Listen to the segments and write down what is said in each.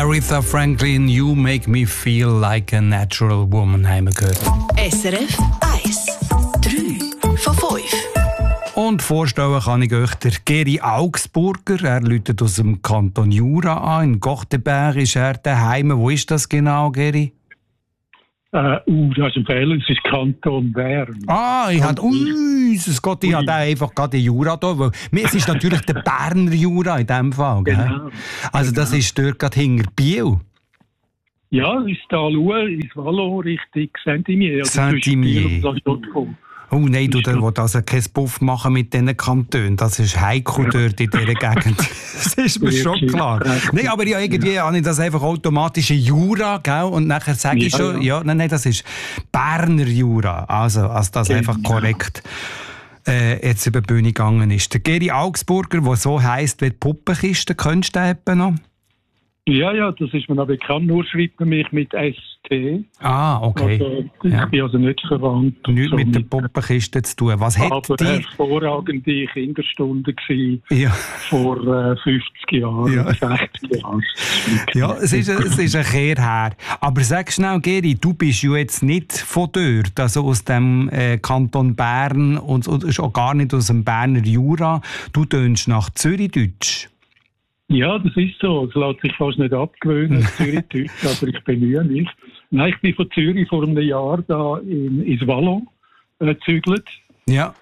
Aretha Franklin, You Make Me Feel Like a Natural Woman, haben wir gehört. SRF 1, 3 von 5. Und vorstellen kann ich euch der Geri Augsburger. Er läutet aus dem Kanton Jura an. In Gothenburg ist er daheim. Wo ist das genau, Geri? Das ist ein Fehler, es ist Kanton Bern. Ich hatte einfach gerade den Jura da. Weil es ist natürlich der Berner Jura in diesem Fall. Genau. Also das ist dort gerade hinter Biel. Ja, es ist da ins Vallon Richtung Saint-Imier. Saint-Imier. Oh nein, du willst also keinen Puff machen mit diesen Kantonen. Das ist heikel dort in dieser Gegend. Das ist mir schon klar. Nein, aber ja, irgendwie habe ich das einfach automatisch in Jura, gell? Und nachher sage ich schon, nein, das ist Berner Jura. Also das einfach korrekt jetzt über die Bühne gegangen ist. Der Geri Augsburger, der so heisst wie die Puppenkiste, kennst du den etwa noch? Ja, das ist mir noch bekannt. Nur schreibt man mich mit ST. Okay. Also, ich bin also nicht verwandt. Nichts so mit der Puppenkiste zu tun. Was hat aber die? Hervorragende Kinderstunde war vor 50 Jahren, 60 Jahren. Ja, es ist ein Kehr her. Aber sag schnell, Geri, du bist ja jetzt nicht von dort, also aus dem Kanton Bern und auch gar nicht aus dem Berner Jura. Du tönst nach Zürichdeutsch. Ja, das ist so. Es lässt sich fast nicht abgewöhnen, Zürichdeutsch, aber ich bemühe mich. Nein, ich bin von Zürich vor einem Jahr da ins Wallon gezügelt. Ja.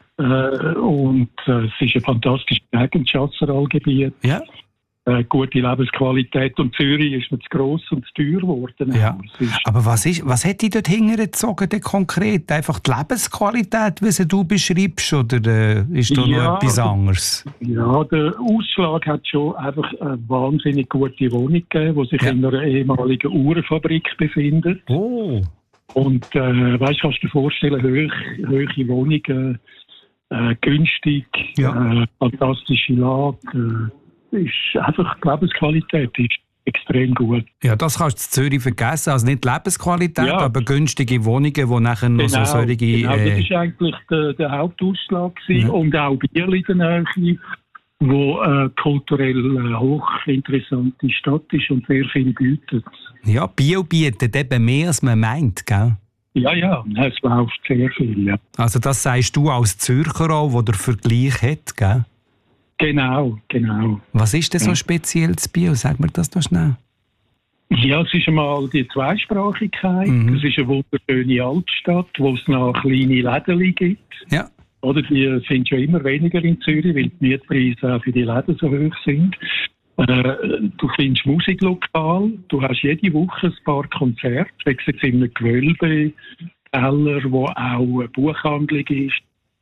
Und es ist eine fantastische Gegend, Chasseralgebiet. Ja. Gute Lebensqualität. Und Zürich ist mir zu gross und zu teuer geworden. Ja. Aber was hat dich dort hingezogen denn konkret? Einfach die Lebensqualität, wie sie du beschreibst? Oder ist da noch etwas anderes? Ja, der Ausschlag hat schon einfach eine wahnsinnig gute Wohnung gegeben, die sich in einer ehemaligen Uhrenfabrik befindet. Oh. Und kannst du dir vorstellen, hohe Wohnungen, günstig, fantastische Lage, ist einfach die Lebensqualität ist extrem gut. Ja, das kannst du in Zürich vergessen. Also nicht Lebensqualität, aber günstige Wohnungen, die nachher noch so solche... Genau, das war eigentlich der Hauptausschlag. Und auch Biel in der Nähe, wo kulturell hochinteressante Stadt ist und sehr viel bietet. Ja, Biel bietet eben mehr, als man meint, gell? Ja, es läuft sehr viel, ja. Also das sagst du als Zürcher auch, wo der Vergleich hat, gell? Genau. Was ist denn so speziell zu Biel? Sag mir das doch schnell. Ja, es ist einmal die Zweisprachigkeit. Es ist eine wunderschöne Altstadt, wo es noch kleine Läden gibt. Ja. Oder die sind schon immer weniger in Zürich, weil die Mietpreise auch für die Läden so hoch sind. Du findest Musiklokal. Du hast jede Woche ein paar Konzerte. Du jetzt in einem Gewölbe, Keller, wo auch eine Buchhandlung ist.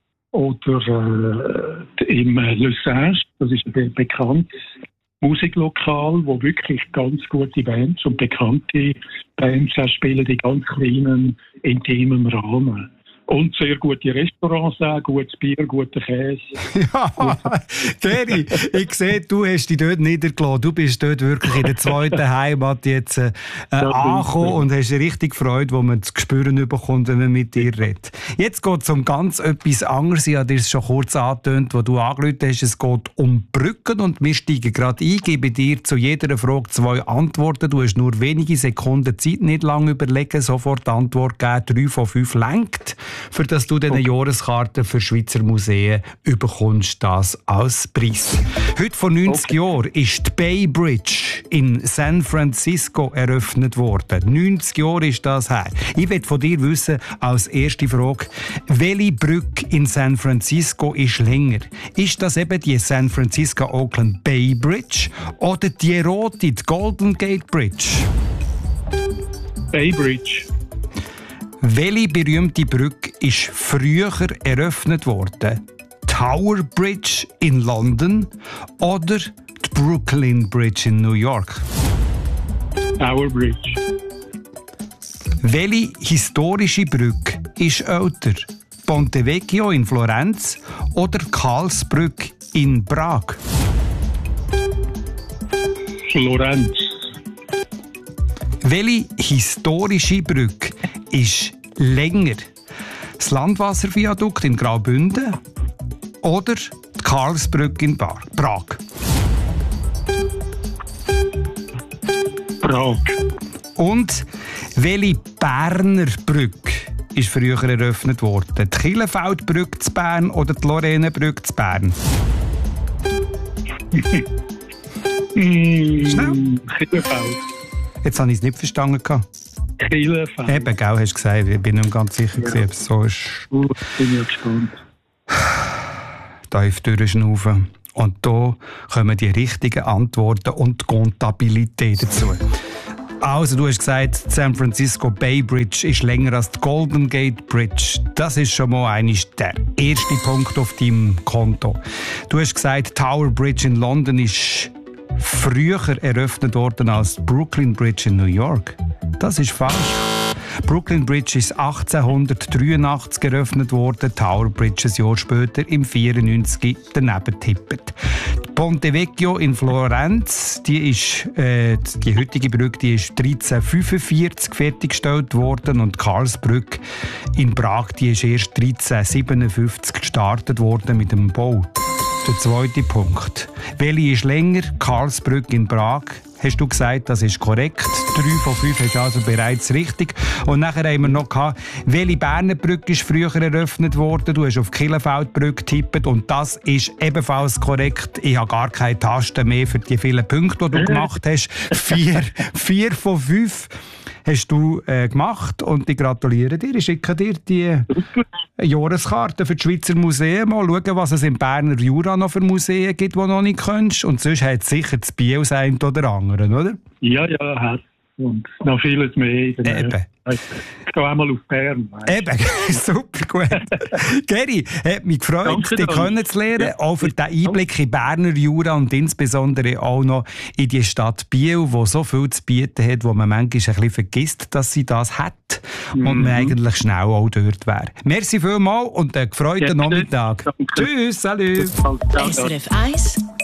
Oder im Le Singe, das ist ein bekanntes Musiklokal, wo wirklich ganz gute Bands und bekannte Bands auch spielen, in ganz kleinen, intimen Rahmen. Und sehr gute Restaurants auch, gutes Bier, guter Käse. Ja, Geri, ich sehe, du hast dich dort niedergelassen. Du bist dort wirklich in der zweiten Heimat jetzt angekommen und hast richtig Freude, wo man das Gespür bekommt, wenn man mit dir redet. Jetzt geht es um ganz etwas anderes. Ich habe dir es schon kurz angetönt, wo du angerufen hast. Es geht um Brücken und wir steigen gerade ein. Ich gebe dir zu jeder Frage 2 Antworten. Du hast nur wenige Sekunden Zeit, nicht lange überlegen, sofort die Antwort geben. 3 von 5 lenkt. Für dass du eine Jahreskarte für Schweizer Museen bekommst, das als Preis. Heute vor 90 Jahren ist die Bay Bridge in San Francisco eröffnet worden. 90 Jahre ist das her. Ich will von dir wissen, als erste Frage, welche Brücke in San Francisco ist länger? Ist das eben die San Francisco-Oakland Bay Bridge oder die rote, die Golden Gate Bridge? Bay Bridge. Welche berühmte Brücke ist früher eröffnet worden? Tower Bridge in London oder die Brooklyn Bridge in New York? Tower Bridge. Welche historische Brücke ist älter? Ponte Vecchio in Florenz oder Karlsbrücke in Prag? Florenz. Welche historische Brücke ist länger? Das Landwasserviadukt in Graubünden oder die Karlsbrücke in Prag? Prag. Und welche Berner Brücke ist früher eröffnet worden? Die Kielenfeldbrücke zu Bern oder die Lorrainebrücke zu Bern? Schnell. Kielenfeld. Jetzt habe ich es nicht verstanden. Kielenfeld. Eben, gell, hast du gesagt. Ich bin nicht ganz sicher, gewesen, ob es so ist. Bin ich gespannt. Tief durchschnaufen. Und da kommen die richtigen Antworten und die Kontabilität dazu. Also, du hast gesagt, die San Francisco Bay Bridge ist länger als die Golden Gate Bridge. Das ist schon mal der erste Punkt auf deinem Konto. Du hast gesagt, Tower Bridge in London ist früher eröffnet worden als die Brooklyn Bridge in New York. Das ist falsch. Brooklyn Bridge ist 1883 eröffnet worden, Tower Bridge ein Jahr später, im 94 daneben tippet. Ponte Vecchio in Florenz, die heutige Brücke, die ist 1345 fertiggestellt worden, und Karlsbrücke in Prag, die ist erst 1357 gestartet worden mit dem Bau. Der zweite Punkt. Welche ist länger? Karlsbrücke in Prag. Hast du gesagt, das ist korrekt. 3 von 5 hast du also bereits richtig. Und nachher haben wir noch gehabt, welche Berner Brücke ist früher eröffnet worden? Du hast auf Kielenfeldbrücke getippt und das ist ebenfalls korrekt. Ich habe gar keine Tasten mehr für die vielen Punkte, die du gemacht hast. 4 von 5 hast du gemacht und ich gratuliere dir. Ich schicke dir die Jahreskarte für die Schweizer Museen. Mal schauen, was es im Berner Jura noch für Museen gibt, die du noch nicht kennst. Und sonst hat es sicher das Biel das eine oder andere, oder? Ja, hat. Und noch vieles mehr. Eben. Ich gehe einmal auf Bern. Eben, super gut. Geri, hat mich gefreut, dich kennenzulernen, ja. Auch für den Einblick in Berner Jura und insbesondere auch noch in die Stadt Biel, die so viel zu bieten hat, wo man manchmal ein bisschen vergisst, dass sie das hat und man eigentlich schnell auch dort wäre. Merci vielmals und einen gefreuten Nachmittag. Tschüss, salut. SRF 1